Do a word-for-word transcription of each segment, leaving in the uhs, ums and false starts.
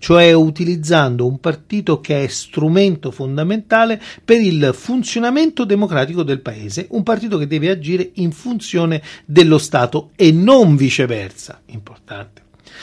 cioè utilizzando un partito che è strumento fondamentale per il funzionamento democratico del paese, un partito che deve agire in funzione dello Stato e non viceversa. Importante.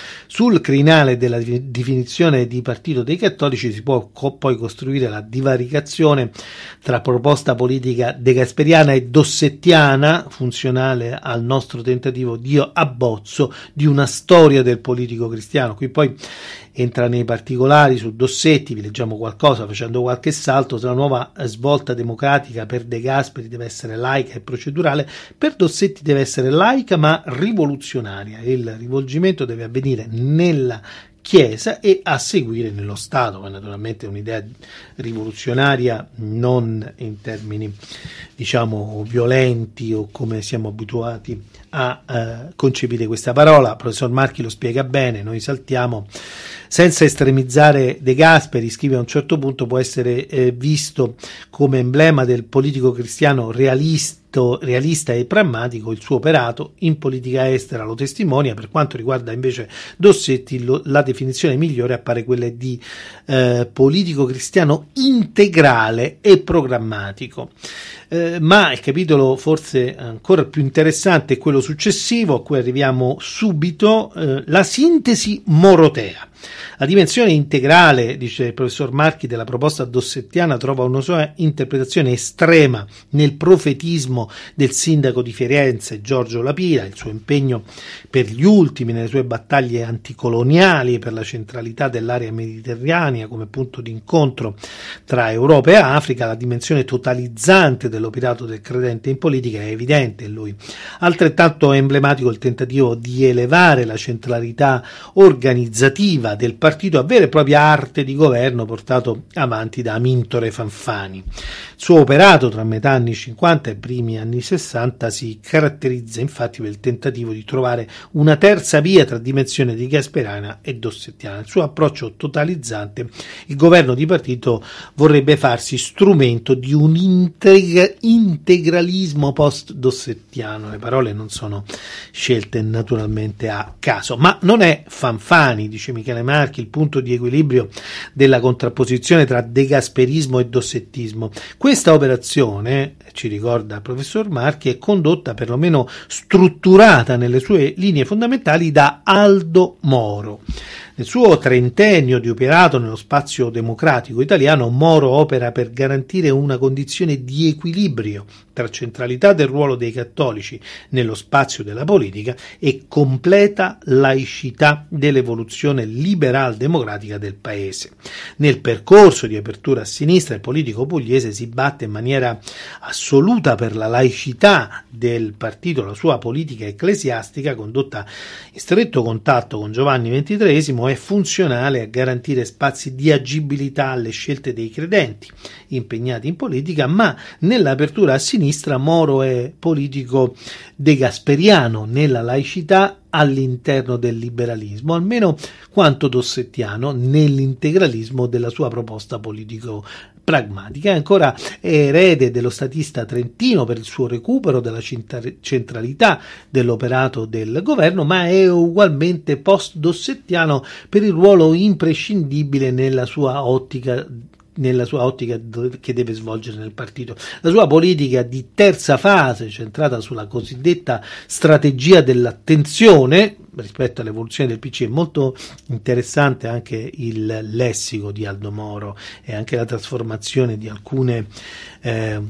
Sul crinale della definizione di partito dei cattolici si può co- poi costruire la divaricazione tra proposta politica degasperiana e dossettiana, funzionale al nostro tentativo di abbozzo di una storia del politico cristiano. Qui poi entra nei particolari su Dossetti, vi leggiamo qualcosa facendo qualche salto. Se la nuova svolta democratica per De Gasperi deve essere laica e procedurale, per Dossetti deve essere laica ma rivoluzionaria. Il rivolgimento deve avvenire nella Chiesa e a seguire nello Stato, ma naturalmente è un'idea rivoluzionaria non in termini diciamo violenti o come siamo abituati a eh, concepire questa parola. Il professor Marchi lo spiega bene, noi saltiamo. Senza estremizzare De Gasperi, scrive a un certo punto, può essere eh, visto come emblema del politico cristiano realista realista e pragmatico il suo operato in politica estera lo testimonia. Per quanto riguarda invece Dossetti, lo, la definizione migliore appare quella di eh, politico cristiano integrale e programmatico. Eh, ma il capitolo forse ancora più interessante è quello successivo, a cui arriviamo subito, eh, la sintesi morotea. La dimensione integrale, dice il professor Marchi, della proposta dossettiana trova una sua interpretazione estrema nel profetismo del sindaco di Firenze Giorgio La Pira, il suo impegno per gli ultimi nelle sue battaglie anticoloniali e per la centralità dell'area mediterranea come punto di incontro tra Europa e Africa. La dimensione totalizzante dell'operato del credente in politica è evidente in lui. Altrettanto emblematico il tentativo di elevare la centralità organizzativa del partito a vera e propria arte di governo portato avanti da Amintore Fanfani. Il suo operato tra metà anni cinquanta e primi anni sessanta si caratterizza infatti per il tentativo di trovare una terza via tra dimensione di gasperiana e dossettiana. Il suo approccio totalizzante, il governo di partito vorrebbe farsi strumento di un integra- integralismo post-dossettiano. Le parole non sono scelte naturalmente a caso, ma non è Fanfani, dice Michele Marchi, il punto di equilibrio della contrapposizione tra degasperismo e dossettismo. Questa operazione, ci ricorda il professor Marchi, è condotta, perlomeno strutturata nelle sue linee fondamentali, da Aldo Moro. Nel suo trentennio di operato nello spazio democratico italiano, Moro opera per garantire una condizione di equilibrio tra centralità del ruolo dei cattolici nello spazio della politica e completa laicità dell'evoluzione liberal-democratica del paese. Nel percorso di apertura a sinistra, il politico pugliese si batte in maniera assoluta per la laicità del partito, la sua politica ecclesiastica, condotta in stretto contatto con Giovanni ventitreesimo, è funzionale a garantire spazi di agibilità alle scelte dei credenti impegnati in politica, ma nell'apertura a sinistra Moro è politico degasperiano nella laicità all'interno del liberalismo, almeno quanto dossettiano nell'integralismo della sua proposta politico pragmatica. È ancora erede dello statista trentino per il suo recupero della centralità dell'operato del governo, ma è ugualmente post-dossettiano per il ruolo imprescindibile nella sua ottica nella sua ottica che deve svolgere nel partito. La sua politica di terza fase, centrata sulla cosiddetta strategia dell'attenzione rispetto all'evoluzione del P C, è molto interessante anche il lessico di Aldo Moro e anche la trasformazione di alcune eh,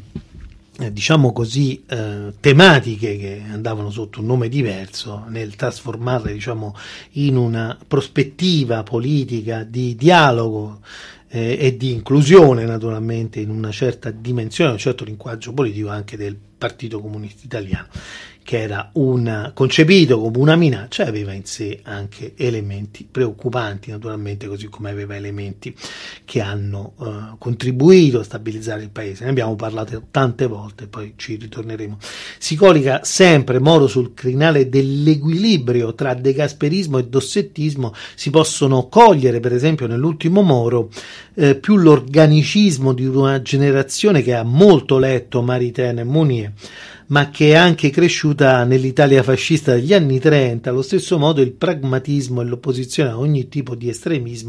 diciamo così eh, tematiche che andavano sotto un nome diverso, nel trasformarle diciamo in una prospettiva politica di dialogo eh, e di inclusione naturalmente in una certa dimensione, un certo linguaggio politico anche del Partito Comunista Italiano, che era un, concepito come una minaccia, aveva in sé anche elementi preoccupanti naturalmente, così come aveva elementi che hanno uh, contribuito a stabilizzare il paese. Ne abbiamo parlato tante volte, poi ci ritorneremo. Si colloca sempre Moro sul crinale dell'equilibrio tra degasperismo e dossettismo. Si possono cogliere per esempio nell'ultimo Moro eh, più l'organicismo di una generazione che ha molto letto Maritain e Mounier, ma che è anche cresciuta nell'Italia fascista degli anni trenta. Allo stesso modo il pragmatismo e l'opposizione a ogni tipo di estremismo